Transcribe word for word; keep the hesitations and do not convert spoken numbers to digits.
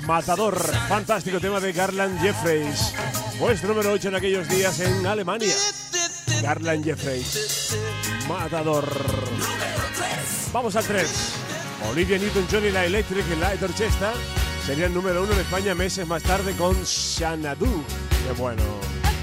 Matador, fantástico tema de Garland Jeffreys, puesto número ocho en aquellos días en Alemania. Garland Jeffreys, Matador. Vamos al tres. Olivia Newton-John y la Electric Light Orchestra serían número uno en España meses más tarde con Xanadu. Qué bueno.